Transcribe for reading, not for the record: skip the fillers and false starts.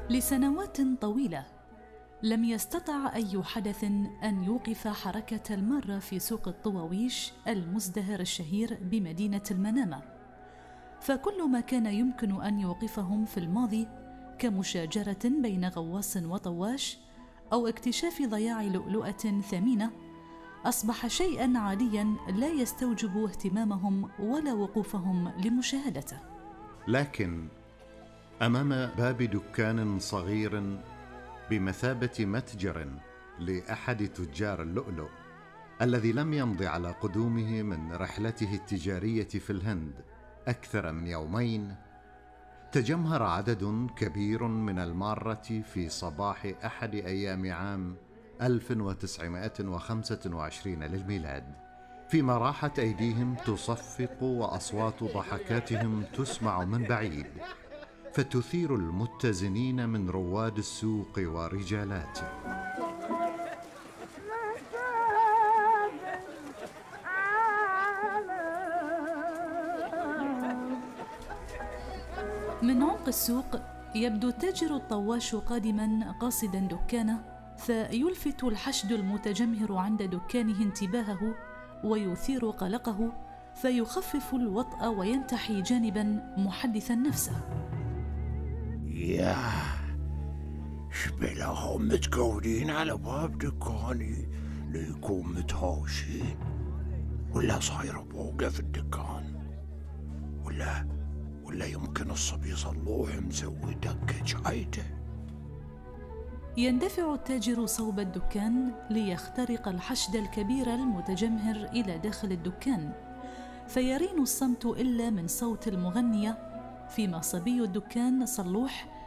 لسنوات طويلة لم يستطع أي حدث أن يوقف حركة المارة في سوق الطواويش المزدهر الشهير بمدينة المنامة، فكل ما كان يمكن أن يوقفهم في الماضي كمشاجرة بين غواص وطواش أو اكتشاف ضياع لؤلؤة ثمينة أصبح شيئاً عادياً لا يستوجب اهتمامهم ولا وقوفهم لمشاهدته. لكن أمام باب دكان صغير بمثابة متجر لأحد تجار اللؤلؤ الذي لم يمض على قدومه من رحلته التجارية في الهند أكثر من يومين، تجمهر عدد كبير من المارة في صباح أحد أيام عام 1925 للميلاد، فيما راحت أيديهم تصفق وأصوات ضحكاتهم تسمع من بعيد، فتثير المتزنين من رواد السوق ورجالاته. من عمق السوق يبدو التاجر الطواش قادما قاصدا دكانه، فيلفت الحشد المتجمهر عند دكانه انتباهه ويثير قلقه، فيخفف الوطأ وينتحي جانبا محدثا نفسه: ياه، شبلهم متقودين على باب دكاني ليكون متهاوشين، ولا صاير بوقة في الدكان، ولا يمكن الصبي صلوح مسوي دكة جايته. يندفع التاجر صوب الدكان ليخترق الحشد الكبير المتجمهر إلى داخل الدكان، فيرين الصمت إلا من صوت المغنية، فيما صبي الدكان صلوح